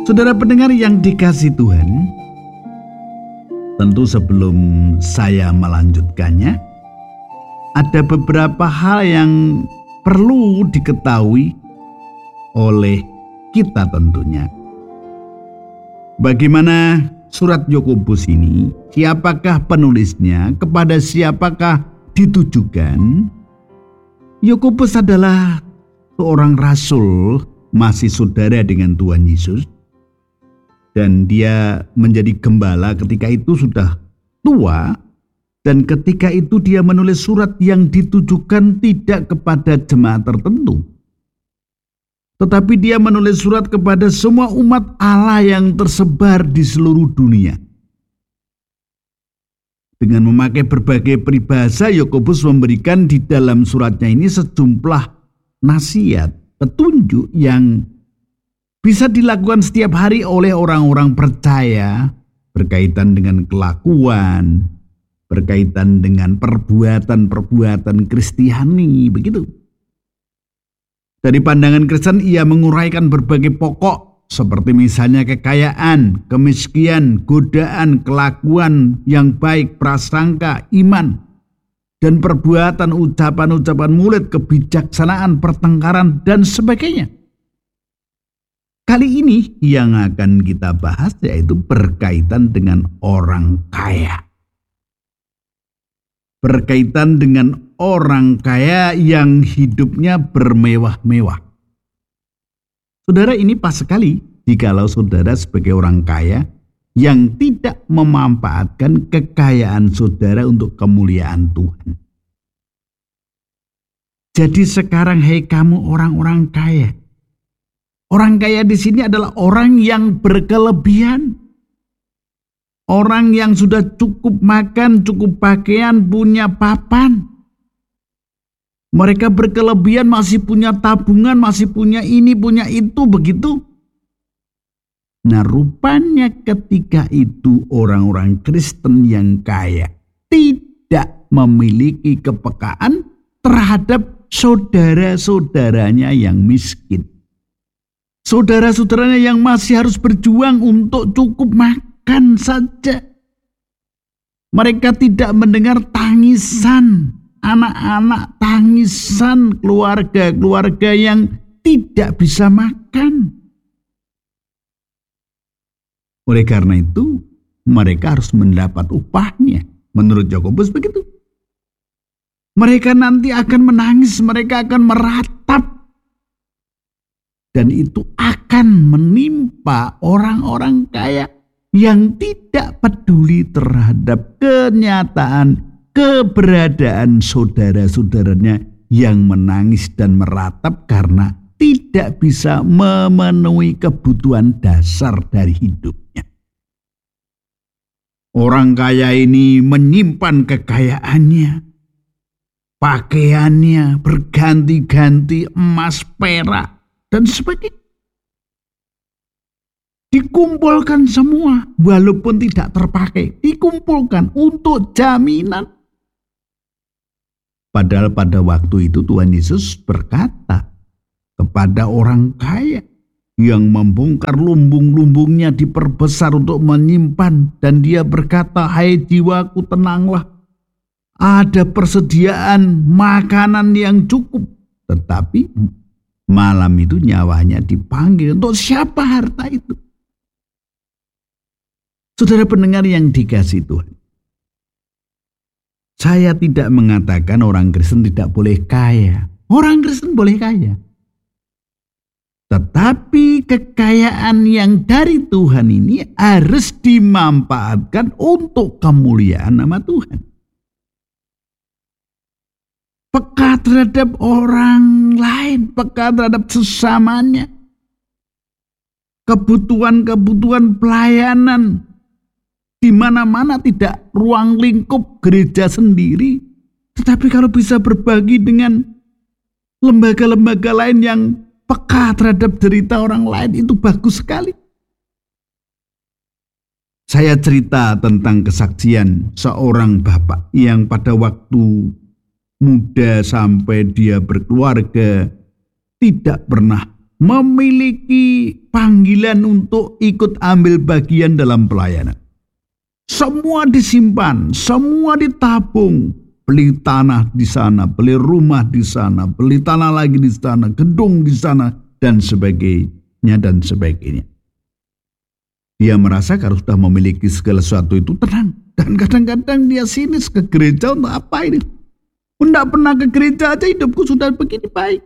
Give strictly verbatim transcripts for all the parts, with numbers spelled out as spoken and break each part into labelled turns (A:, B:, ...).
A: Saudara pendengar yang dikasihi Tuhan, tentu sebelum saya melanjutkannya, ada beberapa hal yang perlu diketahui oleh kita tentunya. Bagaimana surat Yakobus ini, siapakah penulisnya, kepada siapakah ditujukan? Yakobus adalah seorang rasul, masih saudara dengan Tuhan Yesus, dan dia menjadi gembala ketika itu sudah tua, dan ketika itu dia menulis surat yang ditujukan tidak kepada jemaat tertentu, tetapi dia menulis surat kepada semua umat Allah yang tersebar di seluruh dunia. Dengan memakai berbagai peribahasa, Yakobus memberikan di dalam suratnya ini sejumlah nasihat, petunjuk yang bisa dilakukan setiap hari oleh orang-orang percaya berkaitan dengan kelakuan, berkaitan dengan perbuatan-perbuatan Kristiani, begitu. Dari pandangan Kristen, ia menguraikan berbagai pokok seperti misalnya kekayaan, kemiskinan, godaan, kelakuan yang baik, prasangka, iman, dan perbuatan, ucapan-ucapan mulut, kebijaksanaan, pertengkaran, dan sebagainya. Kali ini yang akan kita bahas yaitu berkaitan dengan orang kaya. Berkaitan dengan orang kaya yang hidupnya bermewah-mewah. Saudara, ini pas sekali jikalau saudara sebagai orang kaya yang tidak memanfaatkan kekayaan saudara untuk kemuliaan Tuhan. Jadi sekarang, hei kamu orang-orang kaya, orang kaya di sini adalah orang yang berkelebihan. Orang yang sudah cukup makan, cukup pakaian, punya papan. Mereka berkelebihan, masih punya tabungan, masih punya ini, punya itu, begitu. Nah, rupanya ketika itu orang-orang Kristen yang kaya tidak memiliki kepekaan terhadap saudara-saudaranya yang miskin. Saudara-saudaranya yang masih harus berjuang untuk cukup makan saja. Mereka tidak mendengar tangisan anak-anak, tangisan keluarga-keluarga yang tidak bisa makan. Oleh karena itu, mereka harus mendapat upahnya. Menurut Yakobus begitu. Mereka nanti akan menangis, mereka akan meratap. Dan itu akan menimpa orang-orang kaya yang tidak peduli terhadap kenyataan keberadaan saudara-saudaranya yang menangis dan meratap karena tidak bisa memenuhi kebutuhan dasar dari hidupnya. Orang kaya ini menyimpan kekayaannya, pakaiannya berganti-ganti emas, perak, dan sebagainya. Dikumpulkan semua walaupun tidak terpakai. Dikumpulkan untuk jaminan. Padahal pada waktu itu Tuhan Yesus berkata kepada orang kaya yang membongkar lumbung-lumbungnya diperbesar untuk menyimpan. Dan dia berkata, hai jiwaku tenanglah. Ada persediaan makanan yang cukup. Tetapi malam itu nyawanya dipanggil. Untuk siapa harta itu? Saudara pendengar yang dikasihi Tuhan, saya tidak mengatakan orang Kristen tidak boleh kaya. Orang Kristen boleh kaya. Tetapi kekayaan yang dari Tuhan ini harus dimanfaatkan untuk kemuliaan nama Tuhan. Peka terhadap orang lain, peka terhadap sesamanya. Kebutuhan-kebutuhan pelayanan. Di mana-mana tidak ruang lingkup gereja sendiri. Tetapi kalau bisa berbagi dengan lembaga-lembaga lain yang peka terhadap derita orang lain, itu bagus sekali. Saya cerita tentang kesaksian seorang bapak yang pada waktu muda sampai dia berkeluarga tidak pernah memiliki panggilan panggilan untuk ikut ambil bagian dalam pelayanan. Semua disimpan, semua ditabung. Beli tanah di sana, beli rumah di sana, beli tanah lagi di sana, gedung di sana, dan sebagainya, dan sebagainya. Dia merasa kalau sudah memiliki segala sesuatu itu tenang. Dan kadang-kadang dia sinis, ke gereja untuk apa ini? Tidak pernah ke gereja aja hidupku sudah begini baik.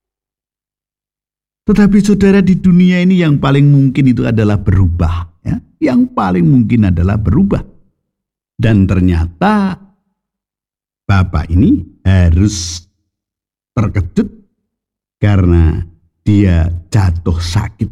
A: Tetapi saudara, di dunia ini yang paling mungkin itu adalah berubah. Ya? Yang paling mungkin adalah berubah. Dan ternyata Bapak ini harus terkejut karena dia jatuh sakit.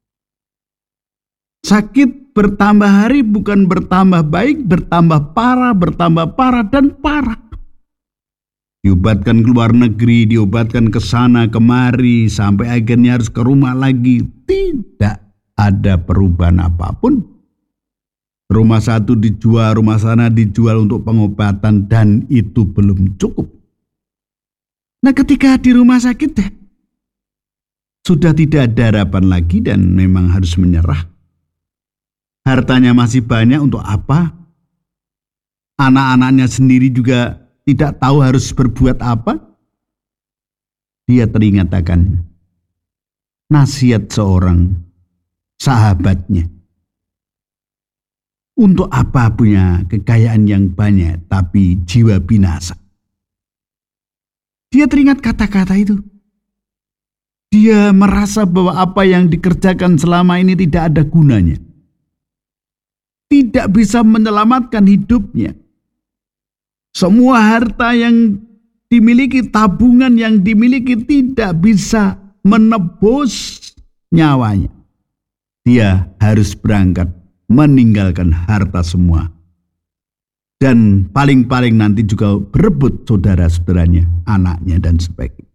A: Sakit bertambah hari, bukan bertambah baik, bertambah parah, bertambah parah, dan parah. Diobatkan ke luar negeri, diobatkan ke sana kemari, sampai akhirnya harus ke rumah lagi. Tidak ada perubahan apapun. Rumah satu dijual, rumah sana dijual untuk pengobatan, dan itu belum cukup. Nah, ketika di rumah sakit, sudah tidak ada harapan lagi dan memang harus menyerah. Hartanya masih banyak, untuk apa? Anak-anaknya sendiri juga tidak tahu harus berbuat apa. Dia teringat akan nasihat seorang sahabatnya. Untuk apa punya kekayaan yang banyak tapi jiwa binasa? Dia teringat kata-kata itu. Dia merasa bahwa apa yang dikerjakan selama ini tidak ada gunanya. Tidak bisa menyelamatkan hidupnya. Semua harta yang dimiliki, tabungan yang dimiliki tidak bisa menebus nyawanya. Dia harus berangkat meninggalkan harta semua. Dan paling-paling nanti juga berebut saudara-saudaranya, anaknya, dan sebagainya.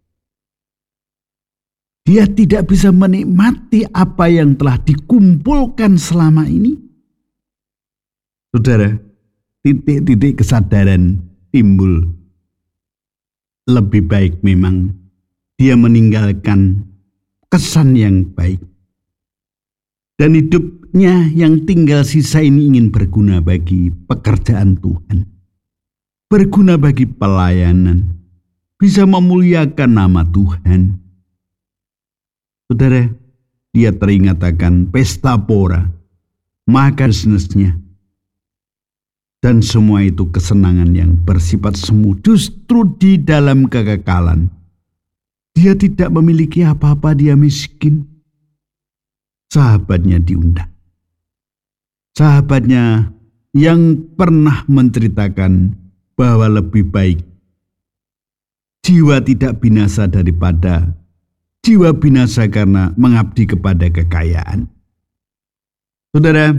A: Dia tidak bisa menikmati apa yang telah dikumpulkan selama ini. Saudara, titik-titik kesadaran timbul. Lebih baik memang dia meninggalkan kesan yang baik. Dan hidupnya yang tinggal sisa ini ingin berguna bagi pekerjaan Tuhan. Berguna bagi pelayanan. Bisa memuliakan nama Tuhan. Saudara, dia teringat akan pesta pora, makan bisnisnya. Dan semua itu kesenangan yang bersifat semu. Justru di dalam kekekalan. Dia tidak memiliki apa-apa, dia miskin. Sahabatnya diundang. Sahabatnya yang pernah menceritakan bahwa lebih baik jiwa tidak binasa daripada jiwa binasa karena mengabdi kepada kekayaan. Saudara,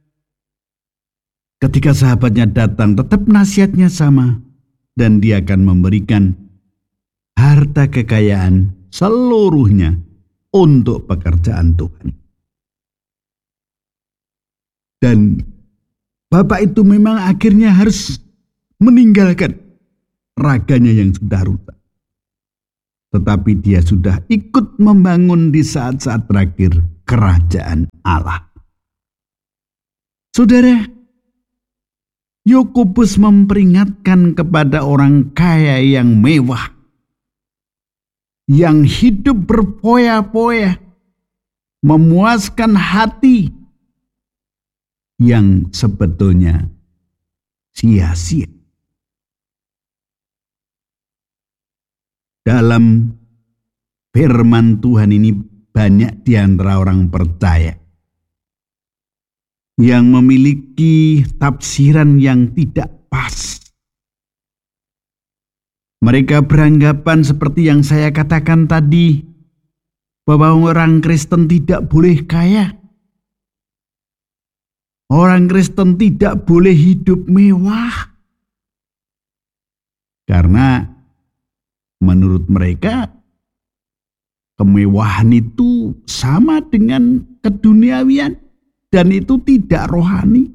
A: ketika sahabatnya datang, tetap nasihatnya sama. Dan dia akan memberikan harta kekayaan seluruhnya untuk pekerjaan Tuhan. Dan bapak itu memang akhirnya harus meninggalkan raganya yang sudah rusak. Tetapi dia sudah ikut membangun di saat-saat terakhir kerajaan Allah. Saudara, Yakobus memperingatkan kepada orang kaya yang mewah, yang hidup berpoya-poya, memuaskan hati, yang sebetulnya sia-sia. Dalam firman Tuhan ini banyak di antara orang percaya yang memiliki tafsiran yang tidak pas. Mereka beranggapan seperti yang saya katakan tadi, bahwa orang Kristen tidak boleh kaya. Orang Kristen tidak boleh hidup mewah. Karena menurut mereka kemewahan itu sama dengan keduniawian dan itu tidak rohani.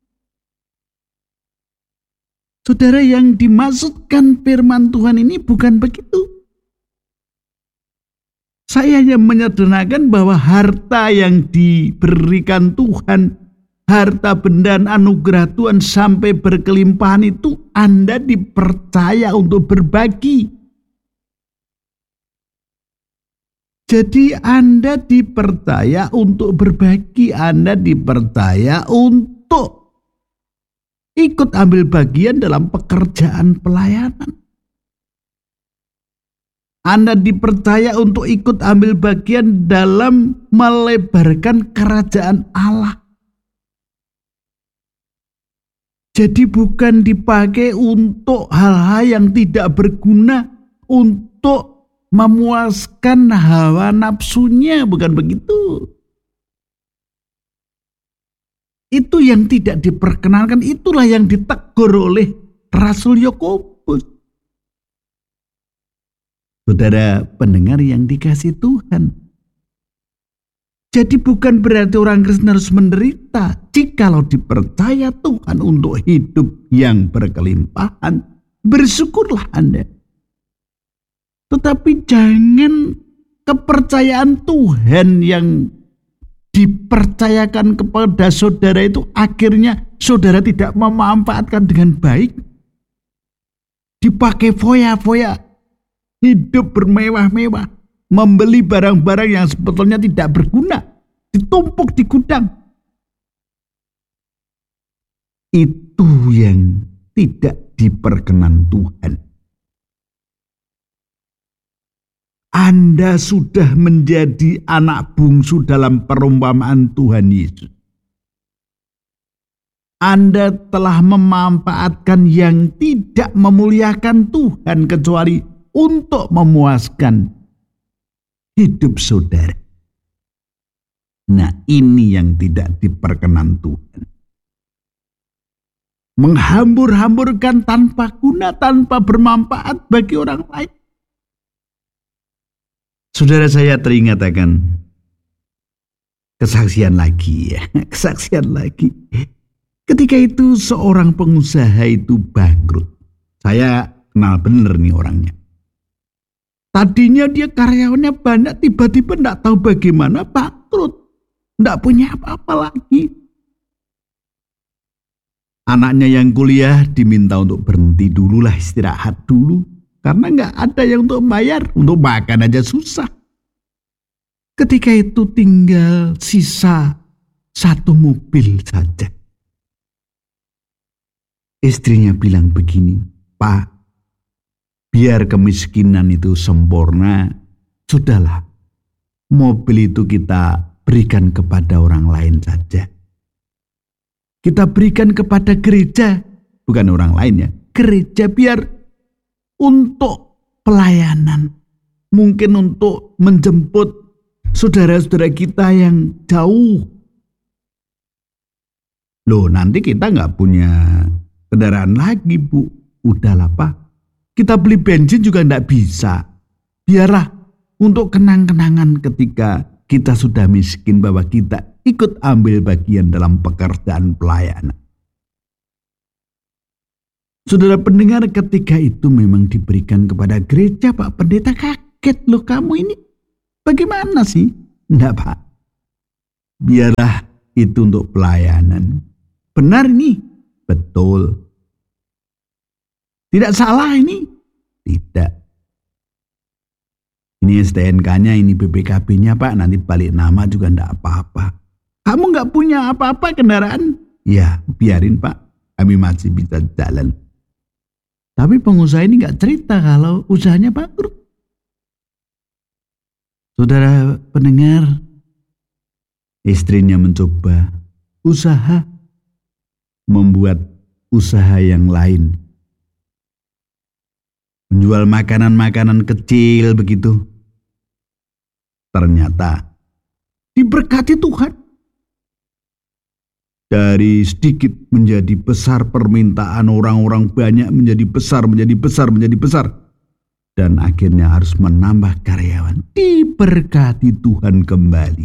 A: Saudara, yang dimaksudkan firman Tuhan ini bukan begitu. Saya hanya menyederhanakan bahwa harta yang diberikan Tuhan, harta benda anugerah Tuhan sampai berkelimpahan itu Anda dipercaya untuk berbagi. Jadi Anda dipercaya untuk berbagi, Anda dipercaya untuk ikut ambil bagian dalam pekerjaan pelayanan. Anda dipercaya untuk ikut ambil bagian dalam melebarkan kerajaan Allah. Jadi bukan dipakai untuk hal-hal yang tidak berguna, untuk memuaskan hawa nafsunya, bukan begitu. Itu yang tidak diperkenankan, itulah yang ditegur oleh Rasul Yakobus. Saudara pendengar yang dikasihi Tuhan. Jadi bukan berarti orang Kristen harus menderita. Jikalau dipercaya Tuhan untuk hidup yang berkelimpahan, bersyukurlah Anda. Tetapi jangan kepercayaan Tuhan yang dipercayakan kepada saudara itu akhirnya saudara tidak memanfaatkan dengan baik. Dipakai foya-foya. Hidup bermewah-mewah, membeli barang-barang yang sebetulnya tidak berguna, ditumpuk di gudang. Itu yang tidak diperkenan Tuhan. Anda sudah menjadi anak bungsu dalam perumpamaan Tuhan Yesus. Anda telah memanfaatkan yang tidak memuliakan Tuhan kecuali untuk memuaskan hidup saudara. Nah, ini yang tidak diperkenan Tuhan. Menghambur-hamburkan tanpa guna, tanpa bermanfaat bagi orang lain. Saudara, saya teringat akan kesaksian lagi ya, kesaksian lagi. Ketika itu seorang pengusaha itu bangkrut. Saya kenal bener nih orangnya. Tadinya dia karyawannya banyak, tiba-tiba tidak tahu bagaimana bangkrut. Tidak punya apa-apa lagi. Anaknya yang kuliah diminta untuk berhenti dulu lah, istirahat dulu. Karena nggak ada yang untuk bayar, untuk makan aja susah. Ketika itu tinggal sisa satu mobil saja. Istrinya bilang begini, Pak, biar kemiskinan itu sempurna, sudahlah, mobil itu kita berikan kepada orang lain saja. Kita berikan kepada gereja, bukan orang lain ya, gereja biar untuk pelayanan, mungkin untuk menjemput saudara-saudara kita yang jauh. Loh, nanti kita nggak punya kendaraan lagi, Bu. Udahlah, Pak. Kita beli bensin juga nggak bisa. Biarlah untuk kenang-kenangan ketika kita sudah miskin bahwa kita ikut ambil bagian dalam pekerjaan pelayanan. Saudara pendengar, ketika itu memang diberikan kepada gereja, Pak Pendeta kaget, loh kamu ini bagaimana sih? Enggak, Pak. Biarlah itu untuk pelayanan. Benar nih? Betul. Tidak salah ini? Tidak. Ini S T N K-nya, ini B P K B-nya, Pak. Nanti balik nama juga enggak apa-apa. Kamu enggak punya apa-apa kendaraan? Ya, biarin, Pak. Kami masih bisa jalan. Tapi pengusaha ini enggak cerita kalau usahanya bangkrut. Saudara pendengar, istrinya mencoba usaha, membuat usaha yang lain. Menjual makanan-makanan kecil begitu. Ternyata diberkati Tuhan. Dari sedikit menjadi besar, permintaan orang-orang banyak menjadi besar, menjadi besar, menjadi besar. Dan akhirnya harus menambah karyawan. Diberkati Tuhan kembali.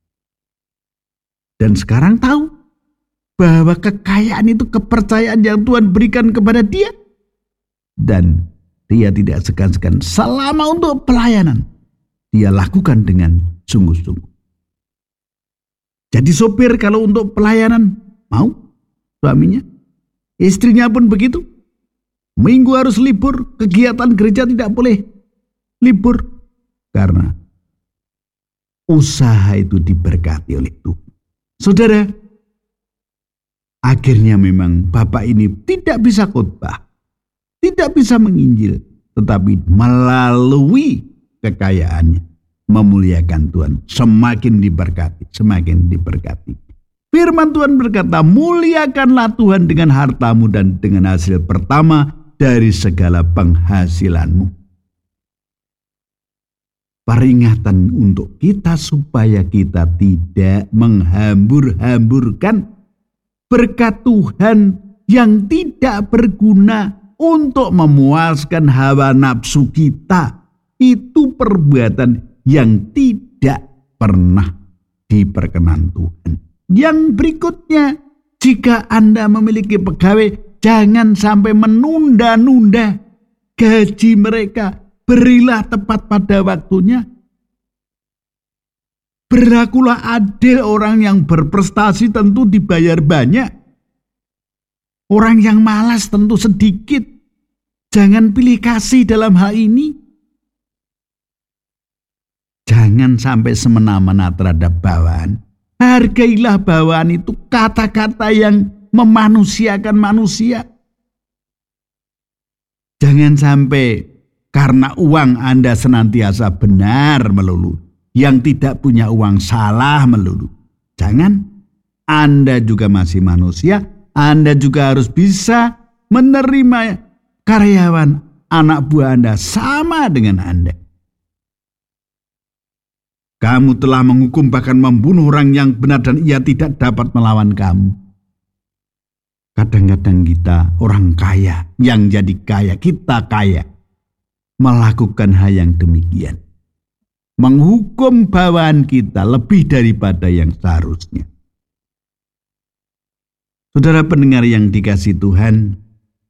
A: Dan sekarang tahu bahwa kekayaan itu kepercayaan yang Tuhan berikan kepada dia. Dan dia tidak segan-segan selama untuk pelayanan. dia lakukan dengan sungguh-sungguh. Jadi sopir kalau untuk pelayanan mau suaminya, istrinya pun begitu. Minggu harus libur, kegiatan gereja tidak boleh libur karena usaha itu diberkati oleh Tuhan. Saudara, akhirnya memang bapak ini tidak bisa khotbah, tidak bisa menginjil, tetapi melalui kekayaannya memuliakan Tuhan, semakin diberkati, semakin diberkati. Firman Tuhan berkata, muliakanlah Tuhan dengan hartamu dan dengan hasil pertama dari segala penghasilanmu. Peringatan untuk kita supaya kita tidak menghambur-hamburkan berkat Tuhan yang tidak berguna untuk memuaskan hawa nafsu kita. Itu perbuatan yang tidak pernah diperkenan Tuhan. Yang berikutnya, jika Anda memiliki pegawai, jangan sampai menunda-nunda gaji mereka. Berilah tepat pada waktunya. Berlakulah adil, orang yang berprestasi tentu dibayar banyak. Orang yang malas tentu sedikit. Jangan pilih kasih dalam hal ini. Jangan sampai semena-mena terhadap bawahan. Hargailah bawahan itu, kata-kata yang memanusiakan manusia. Jangan sampai karena uang Anda senantiasa benar melulu, yang tidak punya uang salah melulu. Jangan. Anda juga masih manusia. Anda juga harus bisa menerima karyawan, anak buah Anda sama dengan Anda. Kamu telah menghukum bahkan membunuh orang yang benar dan ia tidak dapat melawan kamu. Kadang-kadang kita orang kaya, yang jadi kaya, kita kaya, melakukan hal yang demikian. Menghukum bawahan kita lebih daripada yang seharusnya. Saudara pendengar yang dikasihi Tuhan,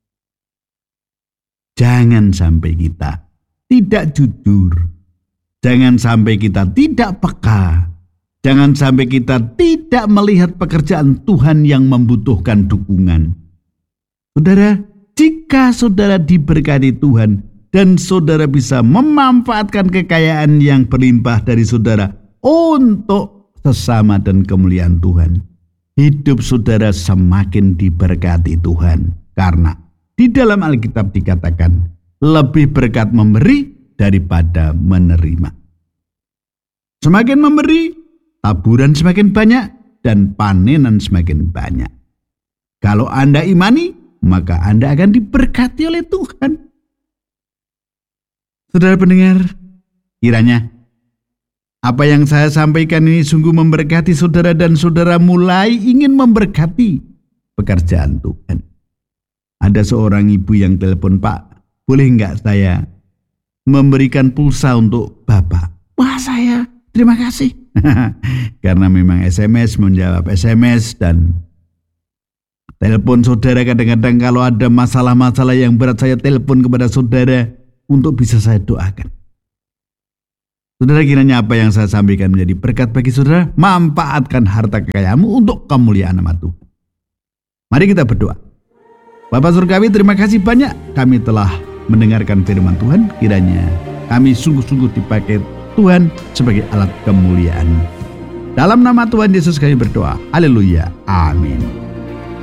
A: jangan sampai kita tidak jujur. Jangan sampai kita tidak peka. Jangan sampai kita tidak melihat pekerjaan Tuhan yang membutuhkan dukungan. Saudara, jika saudara diberkati Tuhan dan saudara bisa memanfaatkan kekayaan yang berlimpah dari saudara untuk sesama dan kemuliaan Tuhan, hidup saudara semakin diberkati Tuhan. Karena di dalam Alkitab dikatakan, lebih berkat memberi daripada menerima. Semakin memberi, taburan semakin banyak dan panenan semakin banyak. Kalau Anda imani, maka Anda akan diberkati oleh Tuhan. Saudara pendengar, kiranya apa yang saya sampaikan ini sungguh memberkati saudara dan saudara mulai ingin memberkati pekerjaan Tuhan. Ada seorang ibu yang telepon, "Pak, boleh nggak saya memberikan pulsa untuk Bapak?" Wah, saya terima kasih. Karena memang S M S menjawab S M S dan telepon saudara. Kadang-kadang kalau ada masalah-masalah yang berat, saya telepon kepada saudara untuk bisa saya doakan. Saudara, kiranya apa yang saya sampaikan menjadi berkat bagi saudara. Manfaatkan harta kekayaanmu untuk kemuliaan nama Tuhan. Mari kita berdoa. Bapa Surgawi, terima kasih banyak kami telah mendengarkan firman Tuhan. Kiranya kami sungguh-sungguh dipakai Tuhan sebagai alat kemuliaan. Dalam nama Tuhan Yesus kami berdoa. Haleluya. Amin.